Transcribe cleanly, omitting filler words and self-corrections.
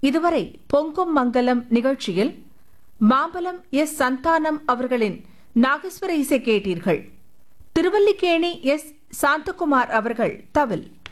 இதுவரை பொங்கும் மங்கலம் நிகழ்ச்சியில் மாம்பலம் எஸ் சந்தானம் அவர்களின் நாகஸ்வர இசை கேட்டீர்கள். திருவல்லிக்கேணி எஸ் சாந்தகுமார் அவர்கள் தவில்.